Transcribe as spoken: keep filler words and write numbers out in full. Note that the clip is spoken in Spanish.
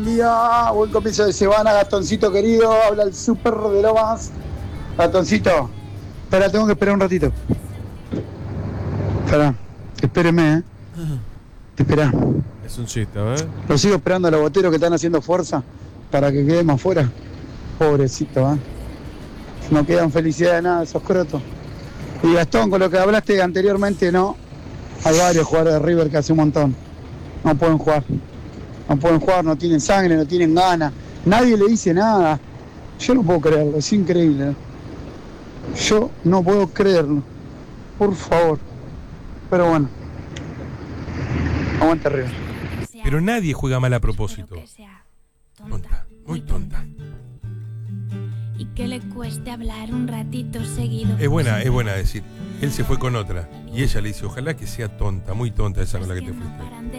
Buen día, buen comienzo de semana, Gastoncito querido, habla el súper de Lomas. Gastoncito, espera, tengo que esperar un ratito. Espera, espéreme, eh. Espera. Es un chiste, ¿eh? Lo sigo esperando a los boteros que están haciendo fuerza para que quedemos afuera. Pobrecito, eh. No quedan felicidad de nada esos crotos. Y Gastón, con lo que hablaste anteriormente, no. Hay varios jugadores de River que hace un montón. No pueden jugar. No pueden jugar, no tienen sangre, no tienen ganas. Nadie le dice nada. Yo no puedo creerlo, es increíble. Yo no puedo creerlo. Por favor. Pero bueno. Aguanta River. Pero nadie juega mal a propósito. Tonta, muy tonta. Y que le cueste hablar un ratito seguido. Es buena, es buena decir. Él se fue con otra. Y ella le dice, ojalá que sea tonta, muy tonta esa con la que te fuiste.